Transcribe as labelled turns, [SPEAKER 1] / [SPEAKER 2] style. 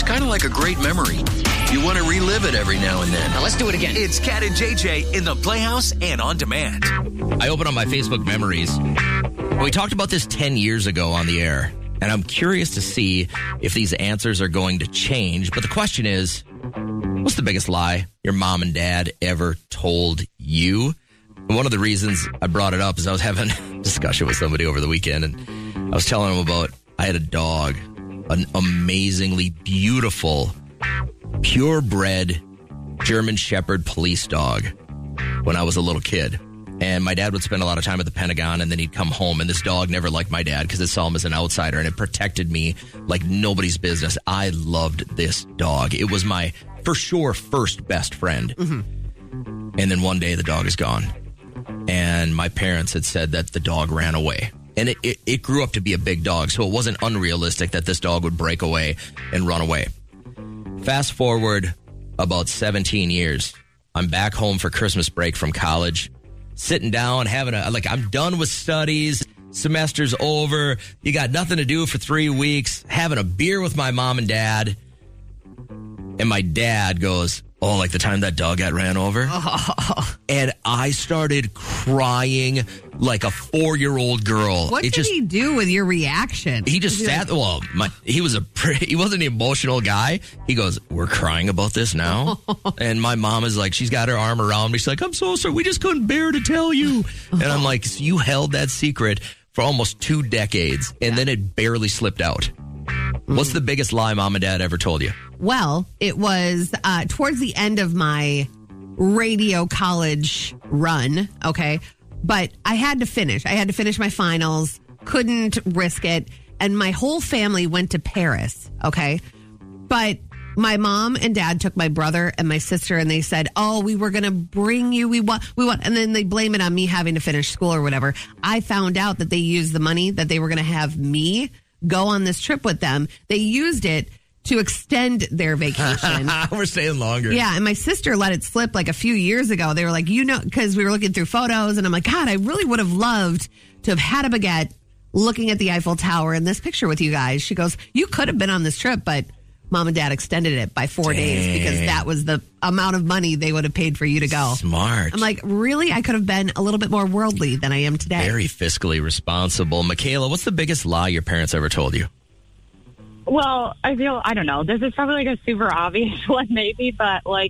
[SPEAKER 1] It's kind of like a great memory. You want to relive it every now and then.
[SPEAKER 2] Now let's do it again.
[SPEAKER 3] It's Cat and JJ in the Playhouse and on demand.
[SPEAKER 4] I opened up my Facebook memories. We talked about this 10 years ago on the air, and I'm curious to see if these answers are going to change. But the question is, what's the biggest lie your mom and dad ever told you? And one of the reasons I brought it up is I was having a discussion with somebody over the weekend, and I was telling them about I had a dog, an amazingly beautiful, purebred German Shepherd police dog when I was a little kid. And my dad would spend a lot of time at the Pentagon, and then he'd come home, and this dog never liked my dad because it saw him as an outsider, and it protected me like nobody's business. I loved this dog. It was my, for sure, first best friend. Mm-hmm. And then one day the dog is gone. And my parents had said that the dog ran away. And it grew up to be a big dog, so it wasn't unrealistic that this dog would break away and run away. Fast forward about 17 years. I'm back home for Christmas break from college, sitting down, I'm done with studies, semester's over, you got nothing to do for 3 weeks, having a beer with my mom and dad. And my dad goes, oh, like the time that dog got ran over? Oh. And I started crying like a 4-year-old girl.
[SPEAKER 5] What did he do with your reaction?
[SPEAKER 4] He just sat, he wasn't an emotional guy. He goes, we're crying about this now? And my mom is like, she's got her arm around me. She's like, I'm so sorry. We just couldn't bear to tell you. And I'm like, so you held that secret for almost 2 decades, and then it barely slipped out. What's the biggest lie mom and dad ever told you?
[SPEAKER 5] Well, it was towards the end of my radio college run, okay? But I had to finish. I had to finish my finals, couldn't risk it. And my whole family went to Paris, okay? But my mom and dad took my brother and my sister, and they said, oh, we were going to bring you. We want. And then they blame it on me having to finish school or whatever. I found out that they used the money that they were going to have me go on this trip with them. They used it to extend their vacation.
[SPEAKER 4] We're staying longer.
[SPEAKER 5] Yeah, and my sister let it slip like a few years ago. They were like, because we were looking through photos, and I'm like, God, I really would have loved to have had a baguette looking at the Eiffel Tower in this picture with you guys. She goes, you could have been on this trip, but Mom and Dad extended it by 4 days because that was the amount of money they would have paid for you to go.
[SPEAKER 4] Smart.
[SPEAKER 5] I'm like, really? I could have been a little bit more worldly than I am today.
[SPEAKER 4] Very fiscally responsible. Michaela, what's the biggest lie your parents ever told you?
[SPEAKER 6] Well, I don't know. This is probably like a super obvious one maybe, but like